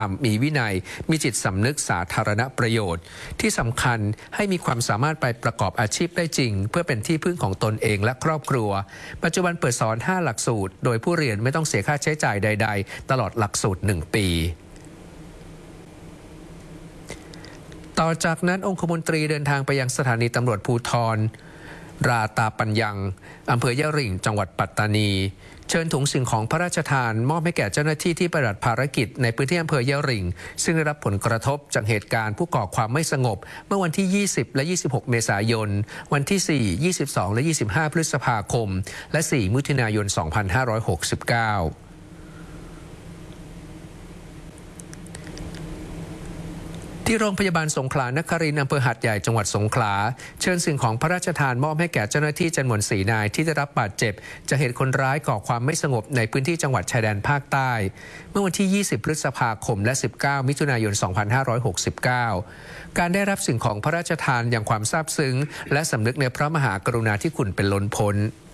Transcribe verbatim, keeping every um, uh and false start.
มีวินัยมีจิตสำนึกสาธารณประโยชน์ที่สำคัญให้มีความสามารถไปประกอบอาชีพได้จริงเพื่อเป็นที่พึ่งของตนเองและครอบครัวปัจจุบันเปิดสอนห้าหลักสูตรโดยผู้เรียนไม่ต้องเสียค่าใช้จ่ายใดๆตลอดหลักสูตรหนึ่งปีต่อจากนั้นองคมนตรีเดินทางไปยังสถานีตำรวจภูธรราตาปัญญังอำเภอยะหริ่งจังหวัดปัตตานีเชิญถุงสิ่งของพระราชทานมอบให้แก่เจ้าหน้าที่ที่ปฏิบัติภารกิจในพื้นที่อำเภอยะหริ่งซึ่งได้รับผลกระทบจากเหตุการณ์ผู้ก่อความไม่สงบเมื่อวันที่ยี่สิบและยี่สิบหกเมษายนวันที่สี่ ยี่สิบสองและยี่สิบห้าพฤษภาคมและสี่มิถุนายนสองพันห้าร้อยหกสิบเก้าที่โรงพยาบาลสงขลานครินทร์อำเภอหาดใหญ่จังหวัดสงขลาเชิญสิ่งของพระราชทานมอบให้แก่เจ้าหน้าที่จำนวนสี่นายที่ได้รับบาดเจ็บจากเหตุคนร้ายก่อความไม่สงบในพื้นที่จังหวัดชายแดนภาคใต้เมื่อวันที่ยี่สิบพฤษภาคมและสิบเก้ามิถุนายนสองพันห้าร้อยหกสิบเก้าการได้รับสิ่งของพระราชทานอย่างความซาบซึ้งและสำนึกในพระมหากรุณาธิคุณเป็นล้นพ้น